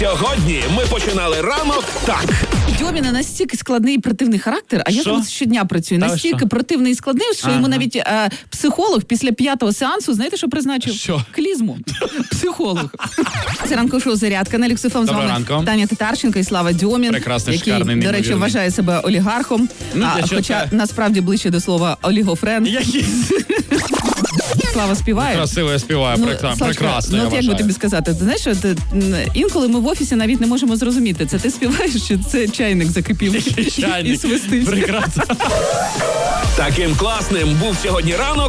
Сьогодні ми починали ранок так. Дьоміна настільки складний і противний характер, а я там щодня працюю. Настільки противний і складний, що йому навіть психолог після 5-го сеансу, знаєте, що призначив? Що? Клізму. Психолог. Це ранкове шоу «Зарядка» на Люкс ФМ. З вами ранку. Таня Татарченко і Слава Дьомін, Прекрасний, який, шикарний, до речі, неймовірний. вважає себе олігархом, хоча насправді ближче до слова олігофрен. Слава співає. Красиво я співаю, прекрасно, я як би вважаю. тобі сказати? Ти знаєш, що інколи ми в офісі навіть не можемо зрозуміти, це ти співаєш, чи це чайник закипів і Чайник. свистить. Прекрасно. Таким класним був сьогодні ранок